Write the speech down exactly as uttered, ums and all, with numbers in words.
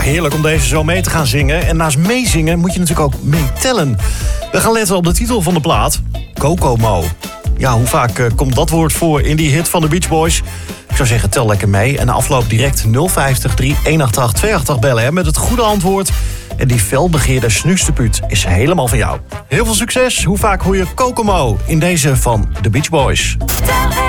heerlijk om deze zo mee te gaan zingen. En naast meezingen moet je natuurlijk ook meetellen. We gaan letten op de titel van de plaat. Kokomo. Ja, hoe vaak uh, komt dat woord voor in die hit van de Beach Boys? Ik zou zeggen, tel lekker mee. En na afloop direct nul vijftig, drie honderdachtenachtig, tweeënachtig bellen hè, met het goede antwoord. En die felbegeerde snuistepuut is helemaal van jou. Heel veel succes. Hoe vaak hoor je Kokomo in deze van de Beach Boys?